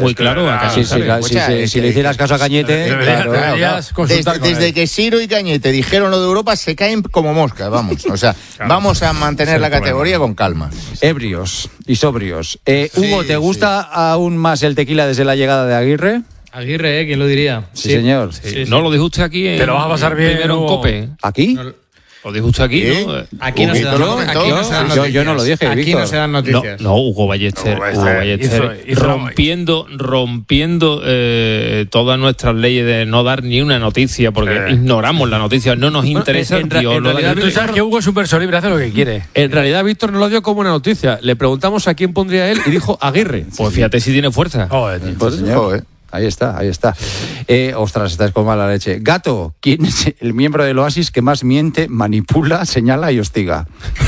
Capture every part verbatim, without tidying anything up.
muy claro. A sí, sí, claro, sí, sí, si le hicieras caso a Cañete... Deberías, claro, deberías claro. desde, desde que Siro y Cañete dijeron lo de Europa, se caen como moscas, vamos. O sea, claro, vamos a mantener la categoría con calma. Ebrios y sobrios. Eh, Hugo, sí, ¿te gusta sí. aún más el tequila desde la llegada de Aguirre? Aguirre, ¿eh? ¿Quién lo diría? Sí, sí señor. Sí, sí, no sí. Lo dijo usted aquí. En, Te lo vas a pasar bien. Primero en COPE. ¿Aquí? No, lo dijo usted aquí, ¿Sí? ¿no? Aquí no, se dan, yo, aquí no se dan yo, yo no lo dije, Aquí Víctor. no se dan noticias. No, no Hugo Ballester, Hugo Ballester hizo, hizo, rompiendo, rompiendo eh, todas nuestras leyes de no dar ni una noticia, porque eh. ignoramos la noticia, no nos interesa. Bueno, en, en realidad, tú sabes que Hugo es un verso libre, hace lo que quiere. En realidad, Víctor no lo dio como una noticia. Le preguntamos a quién pondría él y dijo Aguirre. Pues fíjate si tiene fuerza. Joder, pues, señor. Joder. Ahí está, ahí está. Eh, ostras, estás con mala leche. Gato, ¿quién es el miembro del Oasis que más miente, manipula, señala y hostiga?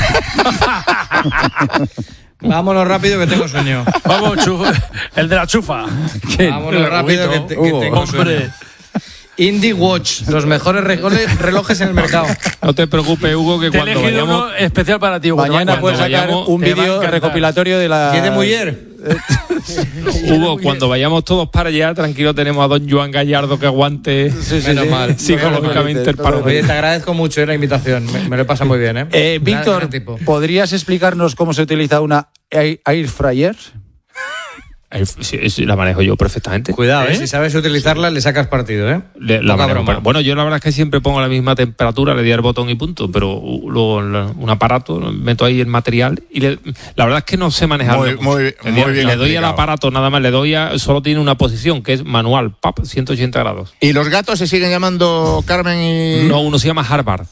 Vámonos rápido que tengo sueño. Vamos, chufa. El de la chufa. ¿Quién? Vámonos rápido que, te, que tengo sueño. Indie Watch, los mejores relojes en el mercado. No te preocupes, Hugo, que te cuando vayamos... uno especial para ti, Hugo. Mañana puedes sacar vayamos, un vídeo recopilatorio de la... ¿Qué de mujer? Hugo, cuando vayamos todos para allá, tranquilo, tenemos a don Joan Gallardo que aguante sí, sí, menos sí, mal psicológicamente el paro. Oye, te agradezco mucho la invitación, me, me lo pasa muy bien, ¿eh? eh Víctor, ¿podrías explicarnos cómo se utiliza una air, air fryer? Sí, sí, la manejo yo perfectamente. Cuidado, ¿eh? Si sabes utilizarla, le sacas partido, ¿eh? Le, la manejo, bueno, yo la verdad es que siempre pongo la misma temperatura, le doy el botón y punto, pero luego un aparato, meto ahí el material y le, la verdad es que no sé manejarlo. Muy, muy, le, muy bien le doy aplicado. al aparato nada más, le doy a, solo tiene una posición que es manual, pap, ciento ochenta grados. ¿Y los gatos se siguen llamando Carmen y...? No, uno se llama Harvard.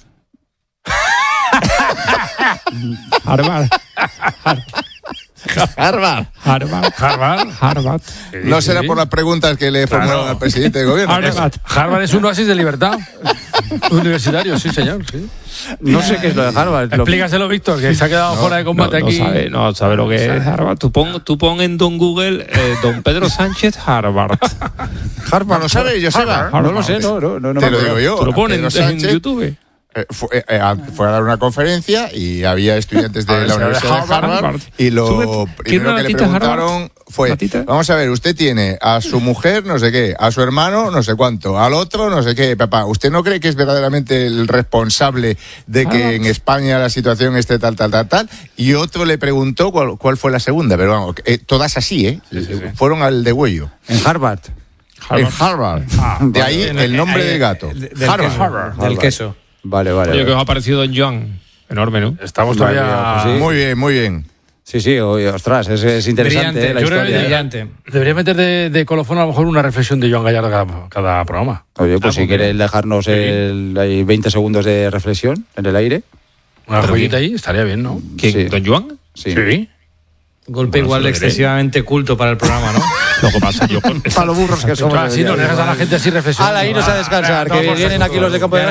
Harvard. Harvard. Harvard. Harvard. Harvard. Harvard. No será por las preguntas que le formularon claro. al presidente del gobierno. Harvard. Harvard es un oasis de libertad. Universitario, sí, señor. Sí. No sé qué es lo de Harvard. Explícaselo, Víctor, que se ha quedado no, fuera de combate no, aquí. No sabe, no sabe lo que es Harvard. Tú pon, tú pon en Don Google eh, Don Pedro Sánchez Harvard. Harvard, ¿lo sabes, Joseba? No lo sé, no, no, no. Te lo digo yo. Tú lo pones en, en YouTube. Eh, fue, eh, eh, fue a dar una conferencia y había estudiantes de la Universidad de Harvard, Harvard y lo primero que le preguntaron fue, ¿Latita? Vamos a ver, usted tiene a su mujer no sé qué, a su hermano no sé cuánto, al otro no sé qué, papá, ¿usted no cree que es verdaderamente el responsable de que Harvard. En España la situación esté tal, tal, tal, tal? Y otro le preguntó cuál, cuál fue la segunda, pero vamos, eh, todas así, ¿eh? Sí, sí, sí. Fueron al degüello. En Harvard. Harvard. En Harvard. Ah, de ahí el, el nombre eh, del gato. De, del Harvard. Queso. Harvard. Del queso. Vale, vale. Oye, vale. que os ha parecido Don Joan. Enorme, ¿no? Estamos todavía... Pues sí. Muy bien, muy bien. Sí, sí, oye, ostras, es, es interesante brillante, eh, la yo historia. Creo que brillante. Debería meter de, de colofón a lo mejor una reflexión de Joan Gallardo cada, cada programa. Oye, pues ah, si quieres dejarnos el, el veinte segundos de reflexión en el aire. Una joyita ahí, estaría bien, ¿no? ¿Quién? Sí. ¿Don Joan? Sí. sí. Golpe bueno, igual excesivamente culto para el programa, ¿no? Lo que pasa yo con... Para los burros que somos. Así no dejas a la gente así reflexionando. Ala, irnos a descansar, que no, vienen aquí los de Campo de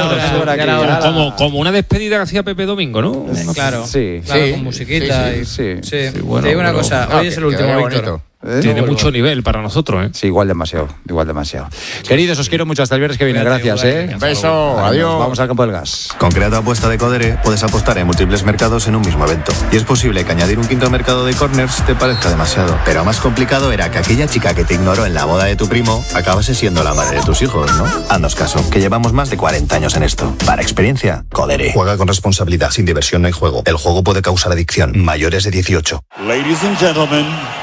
García. Como, como una despedida que hacía Pepe Domingo, ¿no? Claro, sí, claro, sí, con musiquita. Sí, sí, y, sí. sí. sí bueno, te digo una pero, cosa, hoy okay, es el último, Víctor. ¿Eh? Tiene no, mucho nivel para nosotros, ¿eh? Sí, igual demasiado, igual demasiado. Queridos, os quiero mucho hasta el viernes que viene. Gracias, ¿eh? Un beso, adiós. Vamos al campo del gas. Con Creato Apuesta de Codere puedes apostar en múltiples mercados en un mismo evento. Y es posible que añadir un quinto mercado de corners te parezca demasiado. Pero más complicado era que aquella chica que te ignoró en la boda de tu primo acabase siendo la madre de tus hijos, ¿no? Haznos caso, que llevamos más de cuarenta años en esto. Para experiencia, Codere. Juega con responsabilidad, sin diversión no hay juego. El juego puede causar adicción. Mayores de dieciocho. Ladies and gentlemen.